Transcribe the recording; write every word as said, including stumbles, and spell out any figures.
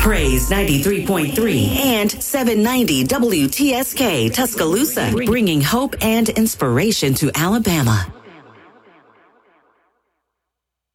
Praise ninety-three point three and seven ninety W T S K Tuscaloosa, bringing hope and inspiration to Alabama.